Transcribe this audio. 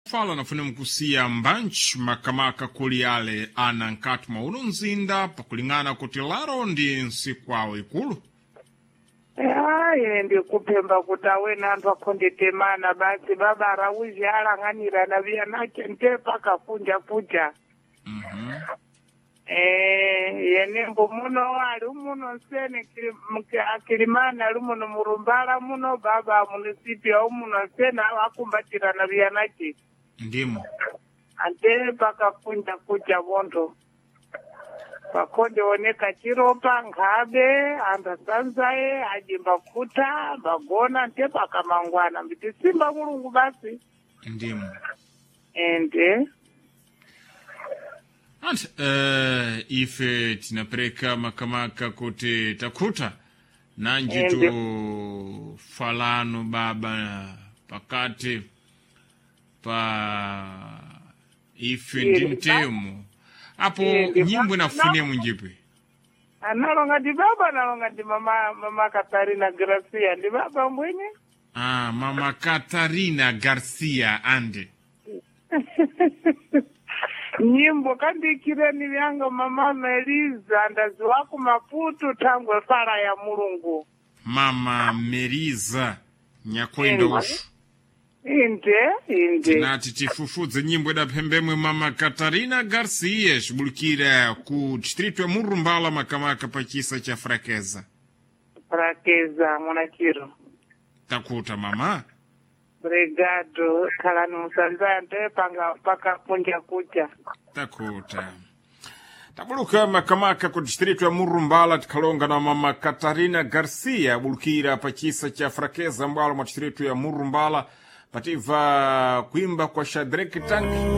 Fala nafuna mkusiya mbanchi makamaka kuli yale ana nkati mwa uno nzinda pakulingana kuti laro ndi nsiku awo ikulu. Aye ndikupemba kuti awena anthu akhondetemana basi baba arawuzi alang'anirana viya nache ntepa kapunja. Yenembo muno ali muno nsene akilimana ali muno murumbala muno baba munisipi au muno nsene akumbatirana viya nache. Ndimo. Ante pakapunja bondo. Pakonde oneka chiropa ngabe andasanzaye ajimba kuta bagona nte pakamangwana mbiti simba mulungu basi. Ndimo. Ende. Ife tinapereka makamaka kuti takuta nanjitu falano baba pakati pa ife ndi mtemu apo nyimbo nafunia munjipi analonga ndi baba nalonga ndi mama Katarina Garcia ndi baba mbwenye mama Katarina Garcia ande nyimbo kandikireni vyanga mama Meriza ndazi wako Maputo tangwe fara ya mulungu mama Meriza nyakwendo ushu inde tinati tifufudze nyimbo idapembemwe mama Katarina Garcia shibulukira ku distrito ya Murumbala makamaka pachisa cha Frakeza monachiro takuta mama Obrigado, kalani musanzante paka punja kucha. Takuta. Tabuluka makamaka ku distrito ya Murumbala tikalonga na mama Katarina Garcia bulukira pachisa cha Frakeza mbalo mwa distrito ya Murumbala pativa kuimba kwa Shadrack Tank